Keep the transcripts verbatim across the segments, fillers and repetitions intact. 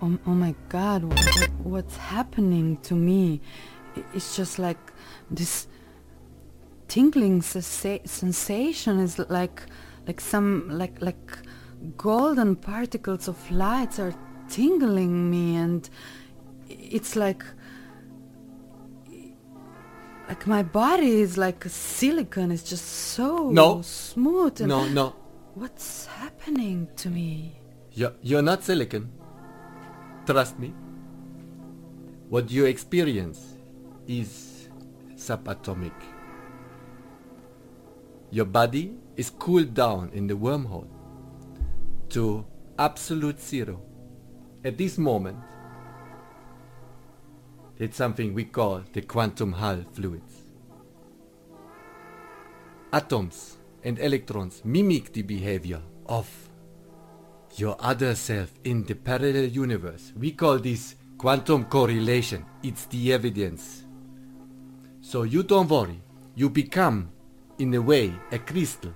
oh, oh my God, what, what's happening to me? It's just like this tingling sensa- sensation is like like some like like golden particles of lights are tingling me, and it's like like my body is like a silicone. It's just so No. smooth. And No, no. what's happening to me? You're, you're not silicon. Trust me. What you experience is subatomic. Your body is cooled down in the wormhole to absolute zero. At this moment, it's something we call the quantum Hall fluids. Atoms and electrons mimic the behavior of your other self in the parallel universe. We call this quantum correlation. It's the evidence. So you don't worry. You become, in a way, a crystal.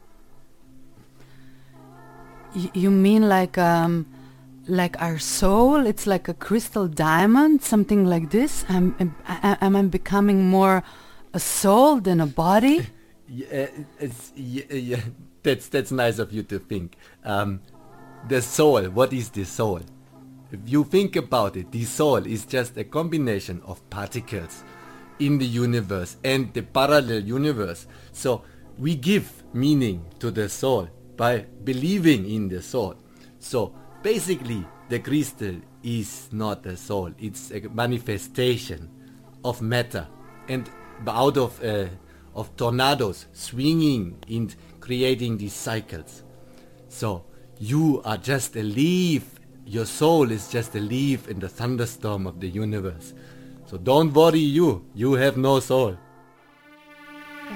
Y- you mean like um like our soul? It's like a crystal diamond, something like this? Am, am, am I becoming more a soul than a body? Yeah, it's, yeah, yeah, that's that's nice of you to think. Um, the soul. What is the soul? If you think about it, the soul is just a combination of particles in the universe and the parallel universe. So we give meaning to the soul by believing in the soul. So basically, the crystal is not a soul. It's a manifestation of matter, and out of uh, of tornadoes swinging and creating these cycles. So you are just a leaf. Your soul is just a leaf in the thunderstorm of the universe. So don't worry, you. You have no soul.